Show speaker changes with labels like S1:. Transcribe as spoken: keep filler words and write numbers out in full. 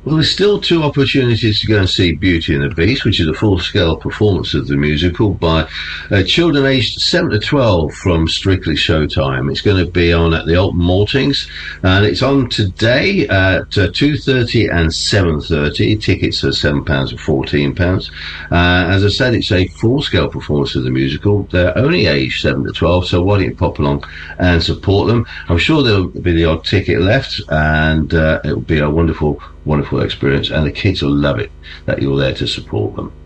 S1: Well, there's still two opportunities to go and see Beauty and the Beast, which is a full-scale performance of the musical by uh, children aged seven to twelve from Strictly Showtime. It's going to be on at the Alton Maltings, and it's on today at uh, two thirty and seven thirty. Tickets are seven pounds and fourteen pounds. Uh, as I said, it's a full-scale performance of the musical. They're only aged seven to twelve, so why don't you pop along and support them? I'm sure there'll be the odd ticket left, and uh, it'll be a wonderful wonderful experience, and the kids will love it that you're there to support them.